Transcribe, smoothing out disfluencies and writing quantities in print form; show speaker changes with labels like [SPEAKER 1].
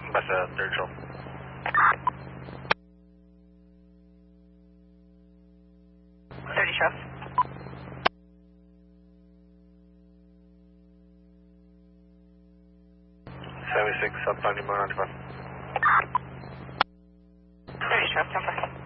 [SPEAKER 1] That's a third show.
[SPEAKER 2] Chef.
[SPEAKER 1] 76, up on your 95.
[SPEAKER 2] 30 Chef, 10-5.